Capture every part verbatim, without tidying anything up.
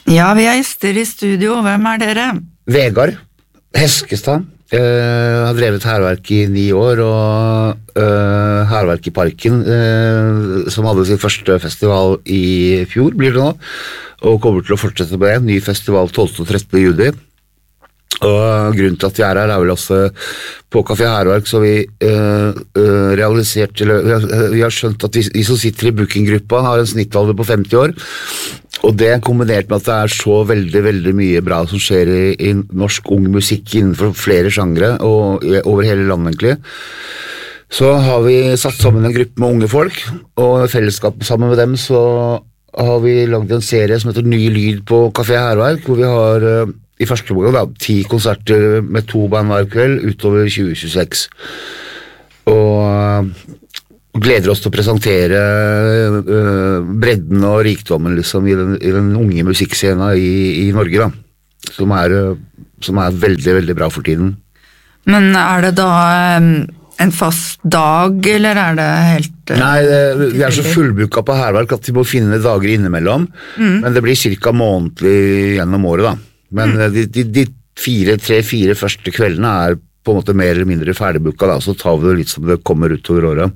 Ja, vi er gjester i studio. Hvem er dere? Vegard Heskestad. Jeg har drevet Hærverk i ni år, og uh, Hærverk i Parken, uh, som hadde sin første festival i fjor, blir det nå, og kommer til å fortsette med det. Ny festival tolvte og trettende juni. Og grunnen til at vi er her er vel også på Café Hærverk, så vi uh, uh, realisert, eller, uh, vi har skjønt at vi, vi som sitter i bookinggruppa har en snittalder på femti år, og det er kombinert med at det er så veldig, veldig mye bra som skjer i, i norsk ung musikk innenfor flere sjangre, og over hele landet egentlig. Så har vi satt sammen en gruppe med unge folk, og i fellesskap sammen med dem så har vi laget en serie som heter Ny Lyd på Café Hærverk, hvor vi har uh, i første omgang da, ti konserter med to band hver kveld utover tjue tjueseks. Og uh, gleder oss til å presentere uh, bredden og rikdommen liksom, i, den, i den unge musikkscenen i, i Norge, da, som er, uh, som er veldig, veldig bra for tiden. Men er det da um, en fast dag, eller er det helt... Uh, Nei, det, vi er så fullbooka på Hærverk at vi må finne dager innimellom, mm. men det blir cirka månedlig gjennom året, da. Men mm. de, de, de fire, tre, fire første kveldene er på en måte mer eller mindre ferdigbooka, da, så tar vi det litt som det kommer utover året.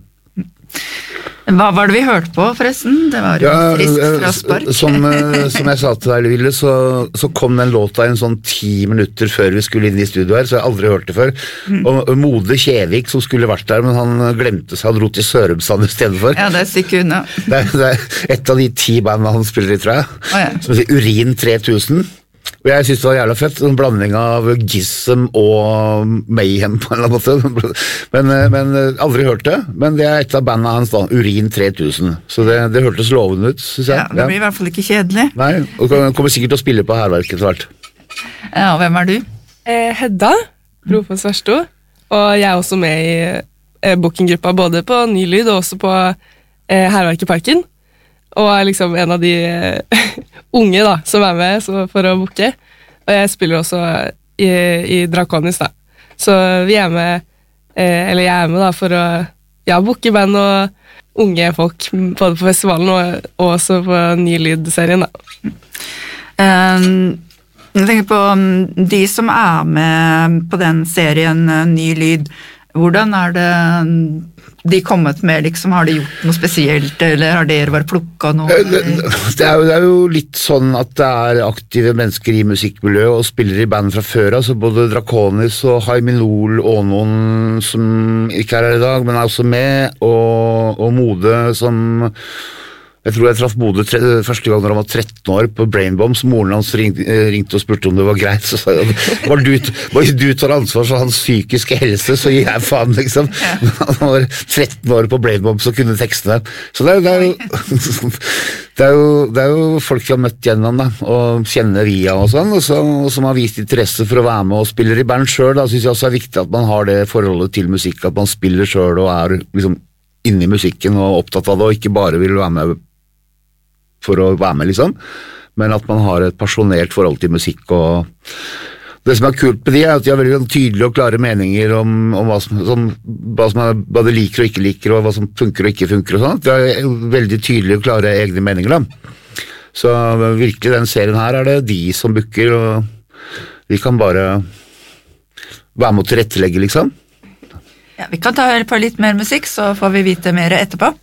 Hva var det vi hørte på, forresten? Det var jo ja, friskt fra spark. Som, som jeg sa til deg, Ville, så, så kom den låta en sånn ti minutter før vi skulle inn i studio her, så jeg har aldri hørt det før. Mm. Og Mode Kjevik, som skulle vært der, men han glemte seg, han dro til Sørumsand i stedet for. Ja, det er stykke unna. Det er, det er et av de ti bandene han spiller i, tror jeg, oh, ja. Som heter Urin tre tusen. Og jeg synes det var jævla fett, en blanding av Gism og Mayhem på en eller annen måte, men, men aldri hørt det, men det er et av bandene hans da, Urin tre tusen, så det, det hørtes lovende ut, synes jeg. Ja, det blir i hvert fall ikke kjedelig. Nei, og kommer sikkert til å spille på Hærverket etter hvert. Ja, og hvem er du? Eh, Hedda, Profes Versto, og jeg er også med i eh, bookinggruppa, både på Ny Lyd og også på eh, Hærverk i Parken, og er liksom en av de eh, unge da, som er med så for å booke. Og jeg spiller også i, i Draconis da. Så vi er med, eh, eller jeg er med da, for å ja, booke band og unge folk, både på festivalen og, og også på Ny Lyd-serien da. Um, jeg tenker på de som er med på den serien Ny Lyd, hvordan er det de kommet med, liksom, har de gjort noe spesielt, eller har dere bare plukket noe? Det, det, er jo, det er jo litt sånn at det er aktive mennesker i musikkmiljøet og spiller i band fra før, altså både Draconis og Haiminol og noen som ikke er her i dag, men er også med, og, og Mode som... Jeg tror jeg traff Mode tre, første gang når han var tretten år på Brainbombs. Moren hans ringte, ringte og spurte om det var greit. Så sa jeg, var du, var du tar ansvar for hans psykiske helse, så gir jeg faen, liksom. Ja. Han var tretten år på Brainbombs og kunne tekstene. Så det er, det er jo... Det er, jo, det er jo folk vi har møtt gjennom da, og kjenner via og sånn, og, så, og som har vist interesse for å være med og spiller i band selv. Da synes jeg også er viktig at man har det forholdet til musikk, at man spiller selv og er liksom inne i musikken og opptatt av det, og ikke bare vil være med for å være med, liksom, men at man har et passionert forhold til musikk, og det som er kult med de er at de har veldig tydelige og klare meninger om, om hva, som, som, hva, som er, hva de liker og ikke liker, og hva som funker og ikke funker og sånn. De har veldig tydelige og klare egne meninger da. Så virkelig den serien her er det de som booker, og vi kan bare være med å tilrettelegge, liksom. Ja, vi kan ta på litt mer musikk, så får vi vite mer etterpå.